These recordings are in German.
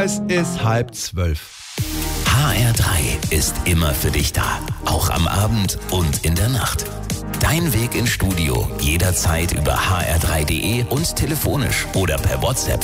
Es ist 11:30. HR3 ist immer für dich da, auch am Abend und in der Nacht. Dein Weg ins Studio jederzeit über hr3.de und telefonisch oder per WhatsApp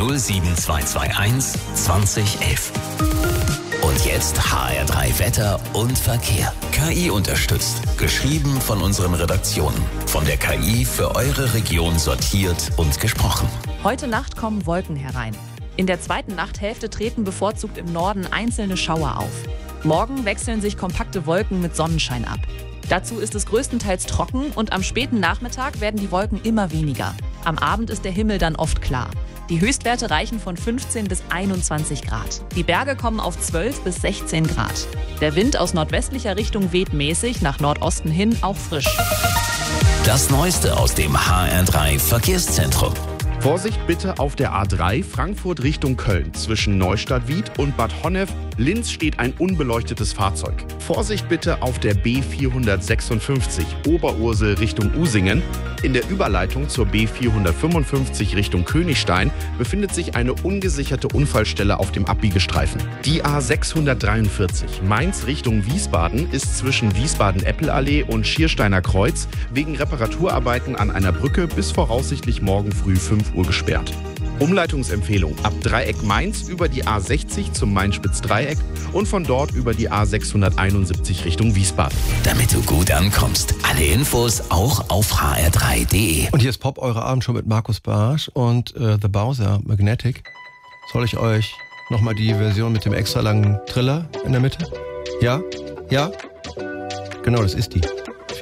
07221 2011. Und jetzt HR3 Wetter und Verkehr. KI unterstützt. Geschrieben von unseren Redaktionen. Von der KI für eure Region sortiert und gesprochen. Heute Nacht kommen Wolken herein. In der zweiten Nachthälfte treten bevorzugt im Norden einzelne Schauer auf. Morgen wechseln sich kompakte Wolken mit Sonnenschein ab. Dazu ist es größtenteils trocken und am späten Nachmittag werden die Wolken immer weniger. Am Abend ist der Himmel dann oft klar. Die Höchstwerte reichen von 15 bis 21 Grad. Die Berge kommen auf 12 bis 16 Grad. Der Wind aus nordwestlicher Richtung weht mäßig, nach Nordosten hin auch frisch. Das Neueste aus dem HR3 Verkehrszentrum. Vorsicht bitte auf der A3 Frankfurt Richtung Köln. Zwischen Neustadt-Wied und Bad Honnef-Linz steht ein unbeleuchtetes Fahrzeug. Vorsicht bitte auf der B456 Oberursel Richtung Usingen. In der Überleitung zur B455 Richtung Königstein befindet sich eine ungesicherte Unfallstelle auf dem Abbiegestreifen. Die A643 Mainz Richtung Wiesbaden ist zwischen Wiesbaden-Eppelallee und Schiersteiner Kreuz wegen Reparaturarbeiten an einer Brücke bis voraussichtlich morgen früh 5 Uhr gesperrt. Umleitungsempfehlung ab Dreieck Mainz über die A60 zum Main-Spitz-Dreieck und von dort über die A671 Richtung Wiesbaden. Damit du gut ankommst. Alle Infos auch auf hr3.de. Und hier ist Pop, eure Abendshow mit Markus Barsch und The Bowser Magnetic. Soll ich euch nochmal die Version mit dem extra langen Triller in der Mitte? Ja? Ja? Genau, das ist die.